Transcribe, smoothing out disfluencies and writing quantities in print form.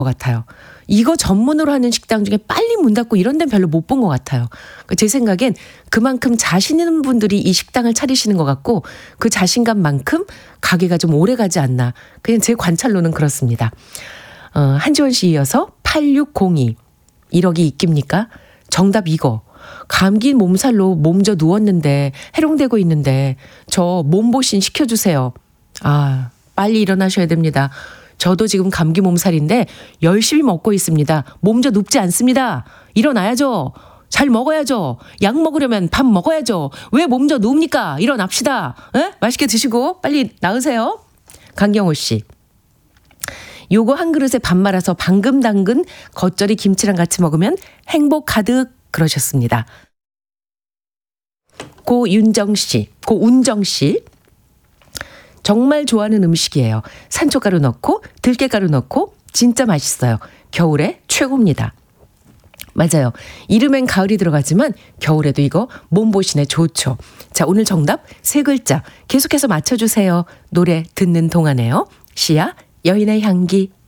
같아요. 이거 전문으로 하는 식당 중에 빨리 문 닫고 이런 데는 별로 못 본 것 같아요. 제 생각엔 그만큼 자신 있는 분들이 이 식당을 차리시는 것 같고 그 자신감만큼 가게가 좀 오래 가지 않나. 그냥 제 관찰로는 그렇습니다. 한지원 씨 이어서 8602. 1억이 있깁니까? 정답 이거. 감기 몸살로 몸져 누웠는데 해롱되고 있는데 저 몸보신 시켜주세요. 아, 빨리 일어나셔야 됩니다. 저도 지금 감기 몸살인데 열심히 먹고 있습니다. 몸져 눕지 않습니다. 일어나야죠. 잘 먹어야죠. 약 먹으려면 밥 먹어야죠. 왜 몸져 누웁니까? 일어납시다. 에? 맛있게 드시고 빨리 나으세요. 강경호 씨. 요거 한 그릇에 밥 말아서 방금 담근 겉절이 김치랑 같이 먹으면 행복 가득 그러셨습니다. 고윤정 씨, 고운정 씨. 정말 좋아하는 음식이에요. 산초가루 넣고 들깨가루 넣고 진짜 맛있어요. 겨울에 최고입니다. 맞아요. 이름엔 가을이 들어가지만 겨울에도 이거 몸보신에 좋죠. 자, 오늘 정답 3글자 계속해서 맞춰주세요. 노래 듣는 동안에요. 시야 여인의 향기.